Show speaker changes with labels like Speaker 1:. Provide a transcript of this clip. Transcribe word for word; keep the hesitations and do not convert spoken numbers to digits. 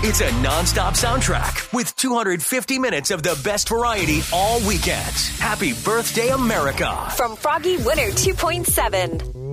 Speaker 1: It's a nonstop soundtrack with two hundred fifty minutes of the best variety all weekend. Happy birthday, America.
Speaker 2: From Froggy Winter two point seven.